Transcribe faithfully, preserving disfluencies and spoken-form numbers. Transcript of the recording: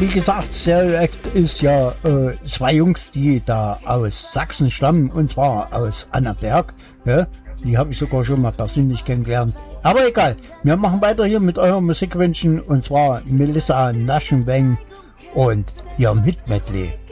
wie gesagt, Stereo Act ist ja äh, zwei Jungs, die da aus Sachsen stammen, und zwar aus Annaberg. Ja? Die habe ich sogar schon mal persönlich kennengelernt. Aber egal, wir machen weiter hier mit eurem Musikwünschen, und zwar Melissa Naschenweng und ihrem Hit-Medley.